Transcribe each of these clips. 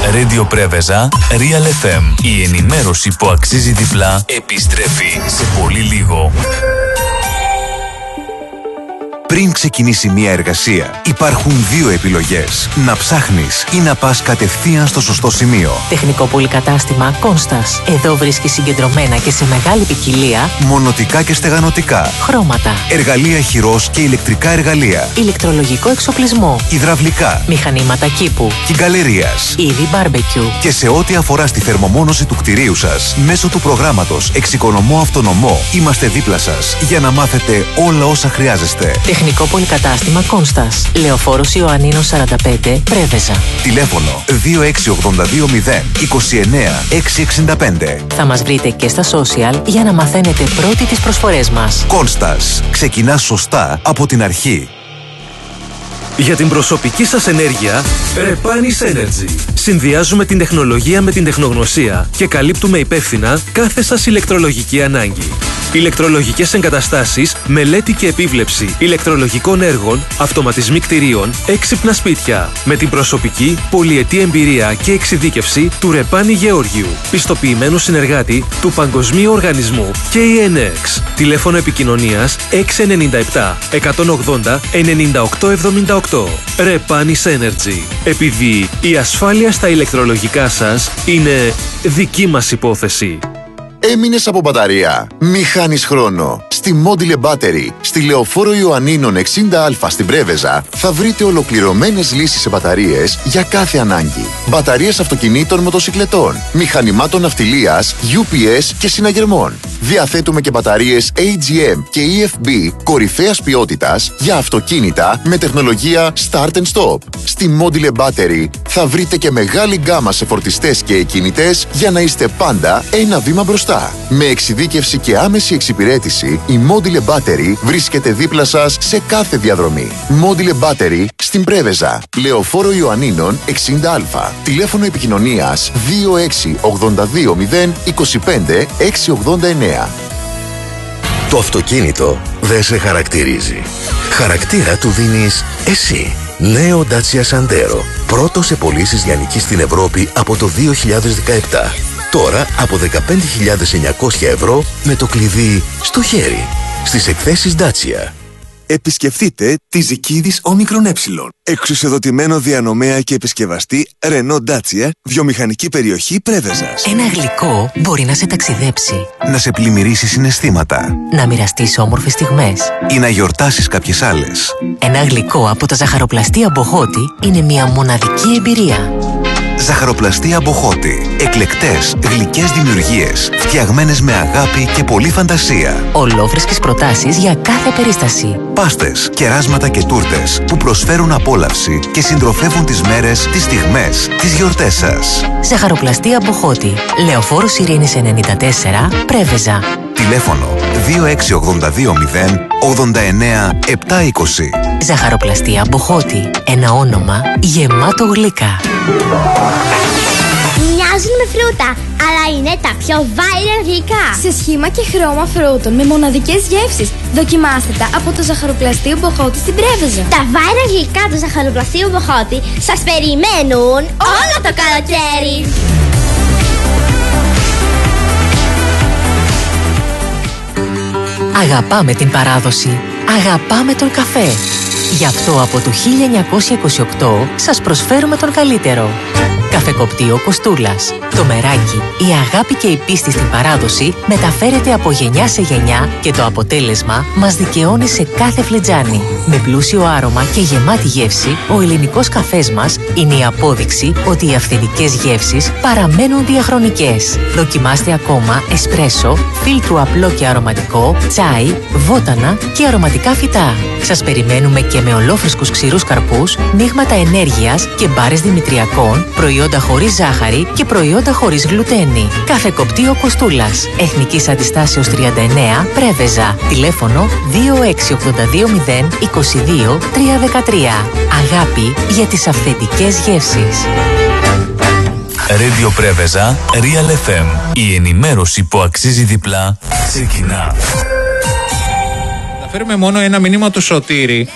Radio Πρέβεζα, Real FM. Η ενημέρωση που αξίζει διπλά επιστρέφει σε πολύ λίγο. Πριν ξεκινήσει μια εργασία, υπάρχουν δύο επιλογές. Να ψάχνεις ή να πας κατευθείαν στο σωστό σημείο. Τεχνικό πολυκατάστημα Κόνστας. Εδώ βρίσκεις συγκεντρωμένα και σε μεγάλη ποικιλία μονοτικά και στεγανοτικά, χρώματα, εργαλεία χειρός και ηλεκτρικά εργαλεία, ηλεκτρολογικό εξοπλισμό, υδραυλικά, μηχανήματα κήπου, κυγκαλερίας, είδη μπάρμπεκιου. Και σε ό,τι αφορά στη θερμομόνωση του κτηρίου σας, μέσω του προγράμματος Εξοικονομώ Αυτονομό, είμαστε δίπλα σας για να μάθετε όλα όσα χρειάζεστε. Τεχνικό πολυκατάστημα Κόνστας. Λεωφόρος Ιωαννίνων 45, Πρέβεζα. Τηλέφωνο 26220 29 665. Θα μας βρείτε και στα social για να μαθαίνετε πρώτοι τις προσφορές μας. Κόνστας. Ξεκινά σωστά από την αρχή. Για την προσωπική σας ενέργεια, Repanis Energy. Συνδυάζουμε την τεχνολογία με την τεχνογνωσία και καλύπτουμε υπεύθυνα κάθε σας ηλεκτρολογική ανάγκη. Ηλεκτρολογικές εγκαταστάσεις, μελέτη και επίβλεψη ηλεκτρολογικών έργων, αυτοματισμοί κτηρίων, έξυπνα σπίτια. Με την προσωπική, πολυετή εμπειρία και εξειδίκευση του Ρεπάνη Γεώργιου, πιστοποιημένου συνεργάτη του Παγκοσμίου Οργανισμού KNX. Τηλέφωνο επικοινωνίας 697 180 9878. Repanis Energy. Επειδή η ασφάλεια στα ηλεκτρολογικά σας είναι δική μας υπόθεση. Έμεινες από μπαταρία? Μη χάνεις χρόνο. Στη Module Battery, στη Λεωφόρο Ιωαννίνων 60Α στην Πρέβεζα, θα βρείτε ολοκληρωμένες λύσεις σε μπαταρίες για κάθε ανάγκη. Μπαταρίες αυτοκινήτων, μοτοσικλετών, μηχανημάτων ναυτιλίας, UPS και συναγερμών. Διαθέτουμε και μπαταρίες AGM και EFB κορυφαίας ποιότητας για αυτοκίνητα με τεχνολογία Start and Stop. Στη Module Battery θα βρείτε και μεγάλη γκάμα σε φορτιστές και εκκινητές για να είστε πάντα ένα βήμα μπροστά. Με εξειδίκευση και άμεση εξυπηρέτηση, η Module Battery βρίσκεται δίπλα σας σε κάθε διαδρομή. Module Battery στην Πρέβεζα, Λεωφόρο Ιωαννίνων 60Α. Τηλέφωνο επικοινωνίας 26820 25 689. Το αυτοκίνητο δεν σε χαρακτηρίζει. Χαρακτήρα του δίνεις εσύ. Νέο Dacia Sandero. Πρώτο σε πωλήσεις λιανικής στην Ευρώπη από το 2017. Τώρα από 15.900 ευρώ με το κλειδί στο χέρι. Στις εκθέσεις Dacia. Επισκεφτείτε τη Ζικίδης Όμικρον Ε. Εξουσιοδοτημένο διανομέα και επισκευαστή Renault Dacia, βιομηχανική περιοχή Πρέβεζας. Ένα γλυκό μπορεί να σε ταξιδέψει, Να σε πλημμυρίσει συναισθήματα να μοιραστείς όμορφες στιγμές. ή να γιορτάσεις κάποιες άλλες. Ένα γλυκό από τα ζαχαροπλαστεία Μποχώτη είναι μια μοναδική εμπειρία. Ζαχαροπλαστεία Μποχώτη. Εκλεκτές, γλυκές δημιουργίες, φτιαγμένες με αγάπη και πολλή φαντασία. Ολόφρεσκες προτάσεις για κάθε περίσταση. Πάστες, κεράσματα και τούρτες που προσφέρουν απόλαυση και συντροφεύουν τις μέρες, τις στιγμές, τις γιορτές σας. Ζαχαροπλαστεία Μποχώτη. Λεωφόρος Ειρήνης 94, Πρέβεζα. Τηλέφωνο 26820 89 720. Ζαχαροπλαστεία Μποχώτη. Ένα όνομα γεμάτο γλυκά. Μοιάζουν με φρούτα, αλλά είναι τα πιο viral γλυκά. Σε σχήμα και χρώμα φρούτων με μοναδικές γεύσεις. Δοκιμάστε τα από το Ζαχαροπλαστείο Μποχώτη στην Πρέβεζα. Τα viral γλυκά του Ζαχαροπλαστείου Μποχώτη σας περιμένουν όλο το καλοκαίρι. Αγαπάμε την παράδοση. Αγαπάμε τον καφέ. Γι' αυτό από το 1928 σας προσφέρουμε τον καλύτερο. Καφεκοπτείο Κοστούλας. Το μεράκι, η αγάπη και η πίστη στην παράδοση μεταφέρεται από γενιά σε γενιά και το αποτέλεσμα μας δικαιώνει σε κάθε φλετζάνι. Με πλούσιο άρωμα και γεμάτη γεύση, ο ελληνικός καφές μας είναι η απόδειξη ότι οι αυθεντικές γεύσεις παραμένουν διαχρονικές. Δοκιμάστε ακόμα εσπρέσο, φίλτρου απλό και αρωματικό, τσάι, βότανα και αρωματικά φυτά. Σας περιμένουμε και με ολόφρυσκους ξηρούς καρπούς, μείγματα ενέργειας και μπάρες δημητριακών, προϊόντα χωρίς ζάχαρη και προϊόντα χωρίς γλουτένη. Καφεκοπτείο Κοστούλας. Εθνικής Αντιστάσεως 39, Πρέβεζα. Τηλέφωνο 26820 22 313. Αγάπη για τις αυθεντικές γεύσεις. Radio Πρέβεζα, Real FM. Η ενημέρωση που αξίζει διπλά ξεκινά. Θα φέρουμε μόνο ένα μήνυμα του Σωτήρη,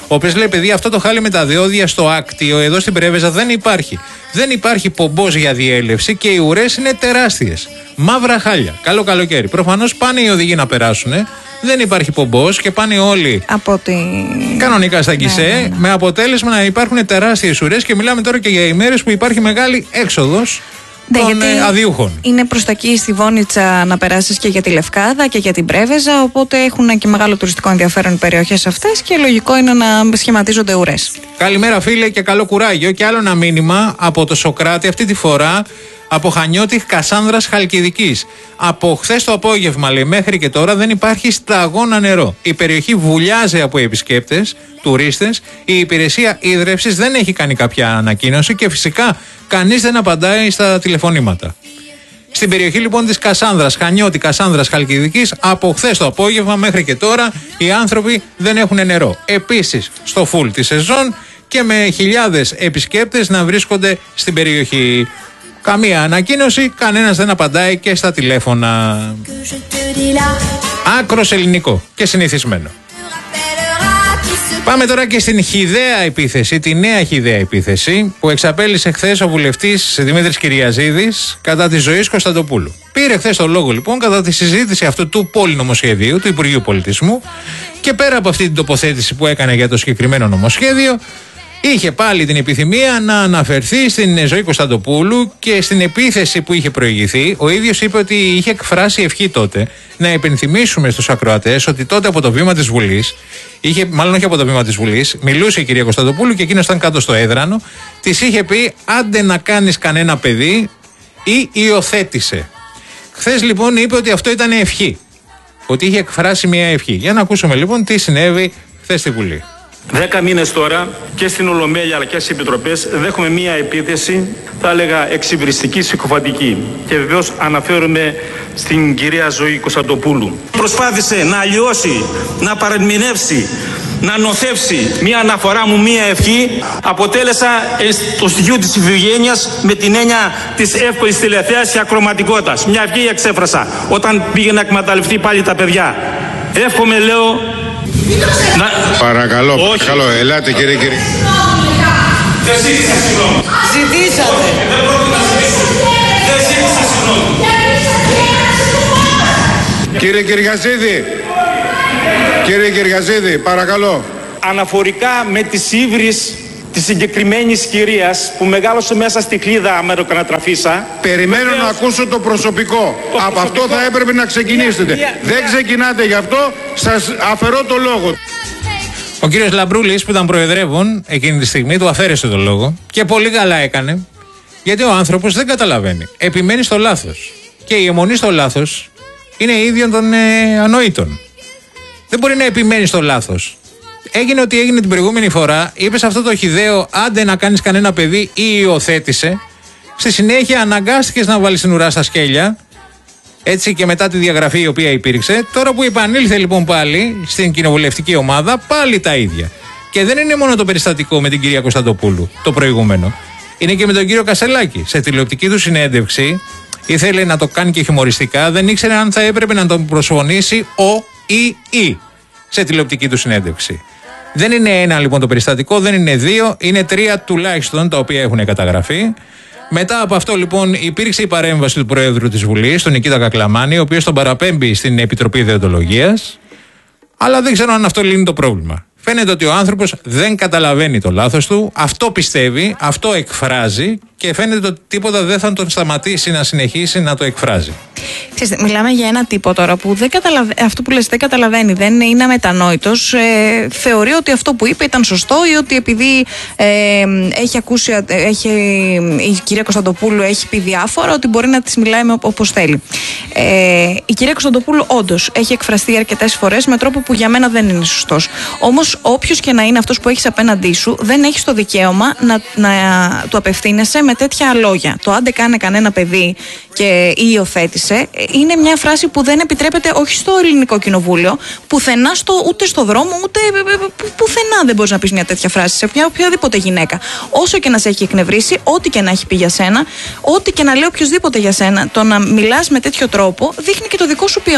Ο οποίος λέει: παιδιά, αυτό το χάλι με τα διόδια στο άκτιο εδώ στην Πρέβεζα δεν υπάρχει. Δεν υπάρχει πομπός για διέλευση και οι ουρές είναι τεράστιες. Μαύρα χάλια. Καλό καλοκαίρι. Προφανώς πάνε οι οδηγοί να περάσουν. Δεν υπάρχει πομπός και πάνε όλοι κανονικά στα γκισέ, με αποτέλεσμα να υπάρχουν τεράστιες ουρές και μιλάμε τώρα και για ημέρες που υπάρχει μεγάλη έξοδος των αδιούχων. Είναι προς τα εκεί στη Βόνιτσα να περάσεις και για τη Λευκάδα και για την Πρέβεζα, οπότε έχουν και μεγάλο τουριστικό ενδιαφέρον οι περιοχές αυτές και λογικό είναι να σχηματίζονται ουρές. Καλημέρα φίλε και καλό κουράγιο. Και άλλο ένα μήνυμα από το Σοκράτη, αυτή τη φορά από Χανιώτη Κασάνδρας Χαλκιδικής. Από χθες το απόγευμα, λέει, μέχρι και τώρα δεν υπάρχει σταγόνα νερό. Η περιοχή βουλιάζει από επισκέπτες, τουρίστες. Η υπηρεσία ίδρευσης δεν έχει κάνει κάποια ανακοίνωση και φυσικά κανείς δεν απαντάει στα τηλεφωνήματα. Στην περιοχή λοιπόν της Κασάνδρας, Χανιώτη Κασάνδρας Χαλκιδικής, από χθες το απόγευμα μέχρι και τώρα οι άνθρωποι δεν έχουν νερό. Επίσης στο φουλ τη σεζόν και με χιλιάδες επισκέπτες να βρίσκονται στην περιοχή. Καμία ανακοίνωση, κανένας δεν απαντάει και στα τηλέφωνα. Άκρος ελληνικό και συνηθισμένο. Πάμε τώρα και στην χυδαία επίθεση, τη νέα χυδαία επίθεση που εξαπέλυσε χθες ο βουλευτής Δημήτρης Κυριαζίδης κατά της Ζωής Κωνσταντοπούλου. Πήρε χθες το λόγο λοιπόν κατά τη συζήτηση αυτού του πολυνομοσχεδίου του Υπουργείου Πολιτισμού και πέρα από αυτή την τοποθέτηση που έκανε για το συγκεκριμένο νομοσχέδιο, είχε πάλι την επιθυμία να αναφερθεί στην Ζωή Κωνσταντοπούλου και στην επίθεση που είχε προηγηθεί. Ο ίδιος είπε ότι είχε εκφράσει ευχή τότε. Να υπενθυμίσουμε στους ακροατές ότι τότε από το βήμα της Βουλής, μάλλον όχι από το βήμα της Βουλής, μιλούσε η κυρία Κωνσταντοπούλου και εκείνος ήταν κάτω στο έδρανο. Της είχε πει: άντε να κάνεις κανένα παιδί, ή υιοθέτησε. Χθες λοιπόν είπε ότι αυτό ήταν ευχή. Ότι είχε εκφράσει μια ευχή. Για να ακούσουμε λοιπόν τι συνέβη χθες στη Βουλή. 10 μήνες τώρα και στην Ολομέλεια αλλά και στις επιτροπές δέχομαι μία επίθεση, θα έλεγα εξυβριστική, συκοφαντική. Και βεβαίως αναφέρομαι στην κυρία Ζωή Κωνσταντοπούλου. Προσπάθησε να αλλοιώσει, να παρεμηνεύσει, να νοθεύσει μία αναφορά μου, μία ευχή. Αποτέλεσα το στοιχείο της ευγένειας με την έννοια της εύκολης τηλεθέασης και ακροματικότητας. Μια ευχή εξέφρασα όταν πήγε να εκμεταλλευτεί πάλι τα παιδιά. Εύχομαι, λέω. Παρακαλώ, παρακαλώ, ελάτε κύριε. Δεν ζήτησα συγγνώμη. Ζητήσατε. Δεν πρόκειται να ζητήσω. Δεν ζήτησα συγγνώμη. Κύριε Κυριαζίδη, παρακαλώ. Αναφορικά με τις ύβρις της συγκεκριμένης κυρίας που μεγάλωσε μέσα στη κλίδα αμεροκανατραφίσα. Περιμένω να ακούσω το προσωπικό. Από αυτό θα έπρεπε να ξεκινήσετε. Δεν ξεκινάτε γι' αυτό, σας αφαιρώ το λόγο. Ο κύριος Λαμπρούλης που ήταν προεδρεύων εκείνη τη στιγμή του αφαίρεσε το λόγο και πολύ καλά έκανε, γιατί ο άνθρωπος δεν καταλαβαίνει. Επιμένει στο λάθος. Και η αιμονή στο λάθος είναι ίδιον των ανόητων. Δεν μπορεί να επιμένει στο λάθος. Έγινε ό,τι έγινε την προηγούμενη φορά, είπε σε αυτό το χυδαίο άντε να κάνεις κανένα παιδί ή υιοθέτησε. Στη συνέχεια αναγκάστηκες να βάλεις την ουρά στα σκέλια, έτσι και μετά τη διαγραφή η οποία υπήρξε. Τώρα που επανήλθε λοιπόν πάλι στην κοινοβουλευτική ομάδα, πάλι τα ίδια. Και δεν είναι μόνο το περιστατικό με την κυρία Κωνσταντοπούλου, το προηγούμενο. Είναι και με τον κύριο Κασελάκη. Σε τηλεοπτική του συνέντευξη ήθελε να το κάνει και χιουμοριστικά, δεν ήξερε αν θα έπρεπε να τον προσφωνήσει ο ή η σε τηλεοπτική του συνέντευξη. Δεν είναι ένα λοιπόν το περιστατικό, δεν είναι δύο, είναι τρία τουλάχιστον τα οποία έχουν καταγραφεί. Μετά από αυτό λοιπόν υπήρξε η παρέμβαση του Προέδρου της Βουλής, τον Νικήτα Κακλαμάνη, ο οποίος τον παραπέμπει στην Επιτροπή Δεοντολογίας, αλλά δεν ξέρω αν αυτό λύνει το πρόβλημα. Φαίνεται ότι ο άνθρωπος δεν καταλαβαίνει το λάθος του, αυτό πιστεύει, αυτό εκφράζει και φαίνεται ότι τίποτα δεν θα τον σταματήσει να συνεχίσει να το εκφράζει. Ξέρετε, μιλάμε για ένα τύπο τώρα που αυτό που λες δεν καταλαβαίνει, δεν είναι αμετανόητος. Θεωρεί ότι αυτό που είπε ήταν σωστό ή ότι επειδή έχει ακούσει, η κυρία Κωνσταντοπούλου έχει πει διάφορα, ότι μπορεί να της μιλάει όπως θέλει. Η κυρία Κωνσταντοπούλου όντως έχει εκφραστεί αρκετές φορές με τρόπο που για μένα δεν είναι σωστός. Όμως, όποιος και να είναι αυτός που έχεις απέναντί σου, δεν έχεις το δικαίωμα να του απευθύνεσαι με τέτοια λόγια. Το άντε κάνε κανένα παιδί και υιοθέτησε είναι μια φράση που δεν επιτρέπεται όχι στο ελληνικό κοινοβούλιο, πουθενά ούτε στο δρόμο, ούτε πουθενά δεν μπορείς να πεις μια τέτοια φράση σε οποιαδήποτε γυναίκα. Όσο και να σε έχει εκνευρίσει, ό,τι και να έχει πει για σένα, ό,τι και να λέει οποιοδήποτε για σένα, το να μιλάς με τέτοιο τρόπο δείχνει και το δικό σου ποιόν.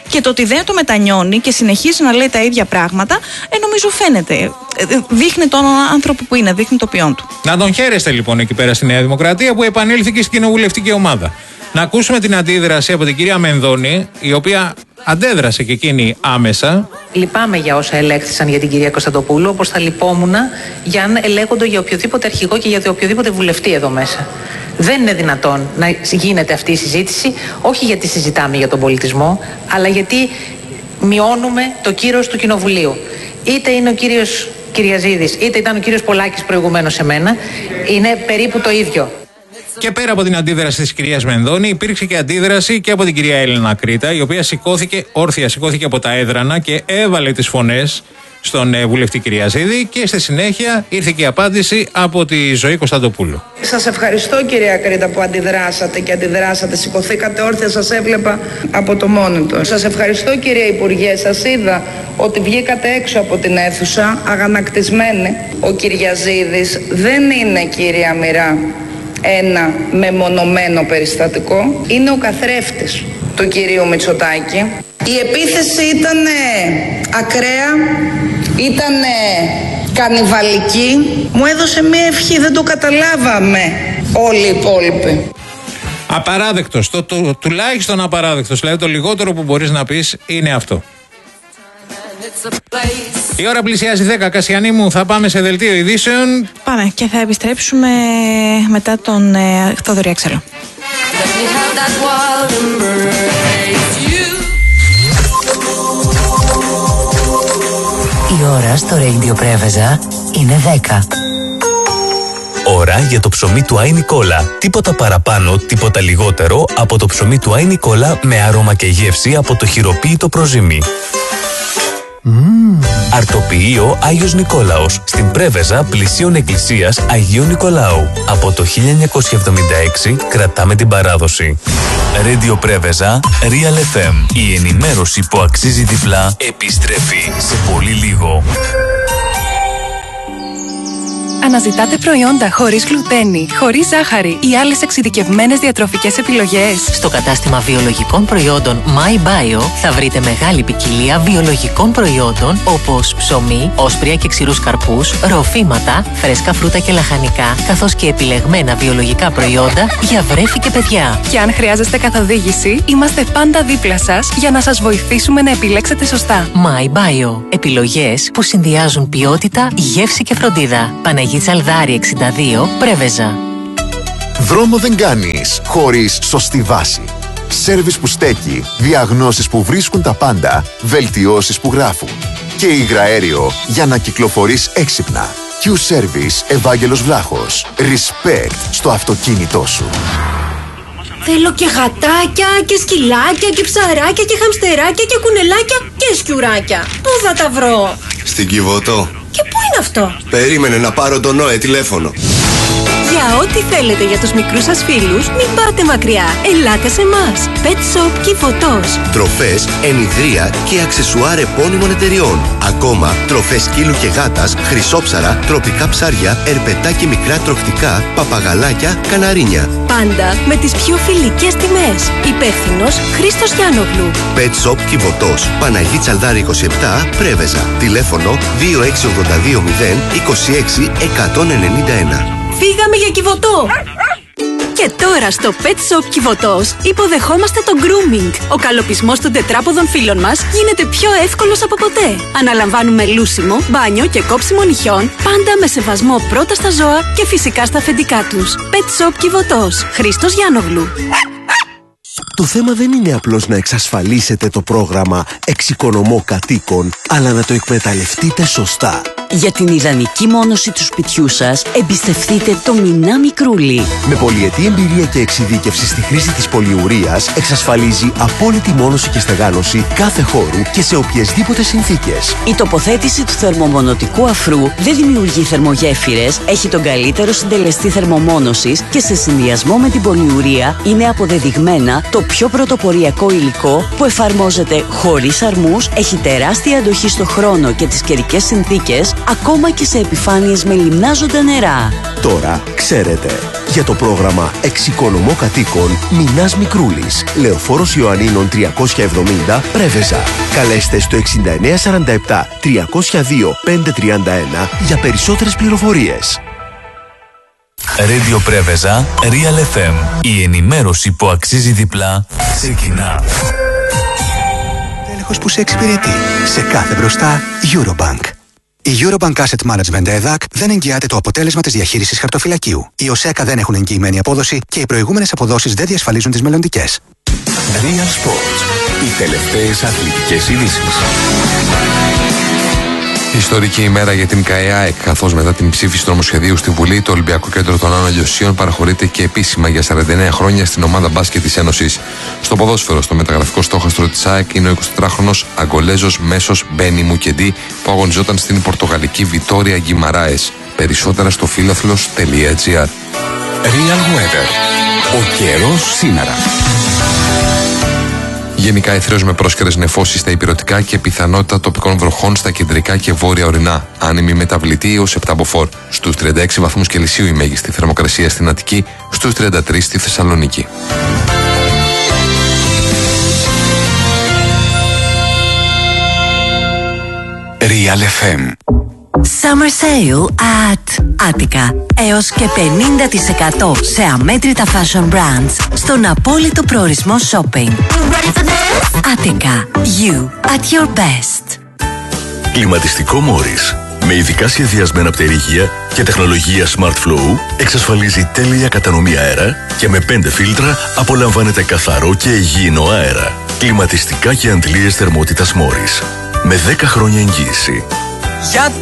Και το ότι δεν το μετανιώνει και συνεχίζει να λέει τα ίδια πράγματα, νομίζω φαίνεται. Δείχνει τον άνθρωπο που είναι, δείχνει το ποιόν του. Να τον χαίρεστε λοιπόν εκεί πέρα στη Νέα Δημοκρατία που επανήλθε και στην κοινοβουλευτική ομάδα. Να ακούσουμε την αντίδραση από την κυρία Μενδώνη, η οποία αντέδρασε και εκείνη άμεσα. Λυπάμαι για όσα ελέγχθησαν για την κυρία Κωνσταντοπούλου, όπως θα λυπόμουν για αν ελέγχονται για οποιοδήποτε αρχηγό και για οποιοδήποτε βουλευτή εδώ μέσα. Δεν είναι δυνατόν να γίνεται αυτή η συζήτηση, όχι γιατί συζητάμε για τον πολιτισμό, αλλά γιατί μειώνουμε το κύρος του Κοινοβουλίου. Είτε είναι ο κύριος Κυριαζίδης, είτε ήταν ο κύριος Πολάκης προηγουμένως σε μένα, είναι περίπου το ίδιο. Και πέρα από την αντίδραση της κυρίας Μενδώνη, υπήρξε και αντίδραση και από την κυρία Έλενα Κρήτα, η οποία σηκώθηκε από τα έδρανα και έβαλε τις φωνές στον βουλευτή Κυριαζίδη και στη συνέχεια ήρθε και η απάντηση από τη Ζωή Κωνσταντοπούλου. Σας ευχαριστώ κυρία Κρήτα που αντιδράσατε, σηκωθήκατε όρθια, σας έβλεπα από το monitor. Σας ευχαριστώ κυρία Υπουργέ, σας είδα ότι βγήκατε έξω από την αίθουσα αγανακτισμένοι. Ο Κυριαζίδης δεν είναι κυρία Μοιρά ένα μεμονωμένο περιστατικό, είναι ο καθρέφτης του κυρίου Μητσοτάκη. Η επίθεση ήταν ακραία, ήταν κανιβαλική, μου έδωσε μία ευχή, δεν το καταλάβαμε όλοι οι υπόλοιποι. Απαράδεκτος, τουλάχιστον απαράδεκτος, δηλαδή το λιγότερο που μπορείς να πεις είναι αυτό. Η ώρα πλησιάζει 10, Κασιανή μου, θα πάμε σε δελτίο ειδήσεων. Πάμε και θα επιστρέψουμε μετά τον Θοδωρή Αξέλο. Η ώρα στο Radio Πρέβεζα είναι 10. Ώρα για το ψωμί του Άι Νικόλα. Τίποτα παραπάνω, τίποτα λιγότερο από το ψωμί του Άι Νικόλα με άρωμα και γεύση από το χειροποίητο προζύμι. Αρτοποιείο Άγιος Νικόλαος στην Πρέβεζα πλησίων εκκλησίας Αγίου Νικολάου. Από το 1976 κρατάμε την παράδοση. Radio Πρέβεζα, Real FM. Η ενημέρωση που αξίζει διπλά επιστρέφει σε πολύ λίγο. Αναζητάτε προϊόντα χωρίς γλουτένη, χωρίς ζάχαρη ή άλλες εξειδικευμένες διατροφικές επιλογές? Στο κατάστημα βιολογικών προϊόντων My Bio θα βρείτε μεγάλη ποικιλία βιολογικών προϊόντων όπως ψωμί, όσπρια και ξηρούς καρπούς, ροφήματα, φρέσκα φρούτα και λαχανικά, καθώς και επιλεγμένα βιολογικά προϊόντα για βρέφη και παιδιά. Και αν χρειάζεστε καθοδήγηση, είμαστε πάντα δίπλα σας για να σας βοηθήσουμε να επιλέξετε σωστά. My Bio. Επιλογές που συνδυάζουν ποιότητα, γεύση και φροντίδα. Παναγία Τσαλδάρη 62, Πρέβεζα. Δρόμο δεν κάνεις χωρίς σωστή βάση. Σέρβις που στέκει, διαγνώσεις που βρίσκουν τα πάντα, βελτιώσεις που γράφουν. Και υγραέριο για να κυκλοφορείς έξυπνα. Q-Service Ευάγγελος Βλάχος. Respect στο αυτοκίνητό σου. Θέλω και γατάκια και σκυλάκια και ψαράκια και χαμστεράκια και κουνελάκια και σκιουράκια. Πού θα τα βρω? Στην Κιβωτό. Και πού είναι αυτό? Περίμενε να πάρω τον ΝΟΕ τηλέφωνο. Για ό,τι θέλετε για τους μικρούς σας φίλους, μην πάτε μακριά. Ελάτε σε εμάς. Pet Shop Κιβωτός. Τροφές, ενιδρία και αξεσουάρ επώνυμων εταιριών. Ακόμα, τροφές σκύλου και γάτας, χρυσόψαρα, τροπικά ψάρια, ερπετά και μικρά τροχτικά, παπαγαλάκια, καναρίνια. Πάντα με τις πιο φιλικές τιμές. Υπεύθυνος Χρήστος Γιάννογλου. Pet Shop Κιβωτός. Παναγή Τσαλδάρη 27, Πρέβεζα. Τηλέφωνο 2682 0 26 191. Φύγαμε για Κιβωτό! Και τώρα στο Pet Shop Κιβωτός υποδεχόμαστε το grooming. Ο καλοπισμός των τετράποδων φίλων μας γίνεται πιο εύκολος από ποτέ. Αναλαμβάνουμε λούσιμο, μπάνιο και κόψιμο νυχιών, πάντα με σεβασμό πρώτα στα ζώα και φυσικά στα αφεντικά τους. Pet Shop Κιβωτός. Χρήστος Γιάννογλου. Το θέμα δεν είναι απλώς να εξασφαλίσετε το πρόγραμμα Εξοικονομώ Κατοίκων, αλλά να το εκμεταλλευτείτε σωστά. Για την ιδανική μόνωση του σπιτιού σας, εμπιστευτείτε το Μινά Μικρούλι. Με πολυετή εμπειρία και εξειδίκευση στη χρήση της πολυουρίας, εξασφαλίζει απόλυτη μόνωση και στεγάνωση κάθε χώρου και σε οποιασδήποτε συνθήκες. Η τοποθέτηση του θερμομονωτικού αφρού δεν δημιουργεί θερμογέφυρες, έχει τον καλύτερο συντελεστή θερμομόνωσης και σε συνδυασμό με την πολυουρία είναι αποδεδειγμένα το πιο πρωτοποριακό υλικό που εφαρμόζεται χωρίς αρμούς, έχει τεράστια αντοχή στο χρόνο και τις καιρικές συνθήκες, ακόμα και σε επιφάνειες με λιμνάζοντα νερά. Τώρα ξέρετε. για το πρόγραμμα Εξοικονομώ Κατοίκων Μινάς Μικρούλης. Λεωφόρος Ιωαννίνων 370 Πρέβεζα. Καλέστε στο 6947 302 531 για περισσότερες πληροφορίες. Radio Πρέβεζα, Real FM. Η ενημέρωση που αξίζει διπλά ξεκινά. Τέλεχος που σε εξυπηρετεί. Σε κάθε μπροστά, Eurobank. Η Eurobank Asset Management EDAC δεν εγγυάται το αποτέλεσμα της διαχείρισης χαρτοφυλακίου. Οι ΟΣΕΚΑ δεν έχουν εγγυημένη απόδοση και οι προηγούμενες αποδόσεις δεν διασφαλίζουν τις μελλοντικές. Real Sports. Οι τελευταίες αθλητικές ειδήσεις. Ιστορική ημέρα για την ΚΑΕΑΕΚ, καθώς μετά την ψήφιση του νομοσχεδίου στη Βουλή, το Ολυμπιακό Κέντρο των Άνω Λιωσίων παραχωρείται και επίσημα για 49 χρόνια στην ομάδα μπάσκετ της Ένωσης. Στο ποδόσφαιρο, στο μεταγραφικό στόχαστρο της ΑΕΚ είναι ο 24χρονος Αγκολέζος μέσος Μπένι Μουκεντί που αγωνιζόταν στην πορτογαλική Βιτόρια Γκιμαράες. Περισσότερα στο φίλαθλος.gr. Real Weather. Ο καιρός σήμερα. Γενικά αιθρέως με πρόσκαιρες νεφώσεις στα ηπειρωτικά και πιθανότητα τοπικών βροχών στα κεντρικά και βόρεια ορεινά. Άνεμη μεταβλητή έως 7 μποφόρ. Στους 36 βαθμούς Κελσίου η μέγιστη θερμοκρασία στην Αττική, στους 33 στη Θεσσαλονίκη. Real FM. Summer Sale at Attica. Έως και 50% σε αμέτρητα fashion brands στον απόλυτο προορισμό shopping. Attica. You at your best. Κλιματιστικό Μόρις. Με ειδικά σχεδιασμένα πτερίγια και τεχνολογία Smart Flow εξασφαλίζει τέλεια κατανομή αέρα και με 5 φίλτρα απολαμβάνετε καθαρό και υγιεινό αέρα. Κλιματιστικά και αντλίες θερμότητας Μόρις. Με 10 χρόνια εγγύηση. Για